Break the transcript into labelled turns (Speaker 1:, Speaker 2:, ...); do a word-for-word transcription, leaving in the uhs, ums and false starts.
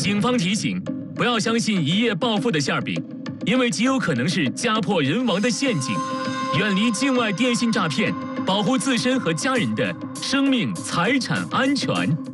Speaker 1: 警方提醒，不要相信一夜暴富的馅饼，因为极有可能是家破人亡的陷阱。远离境外电信诈骗，保护自身和家人的生命财产安全。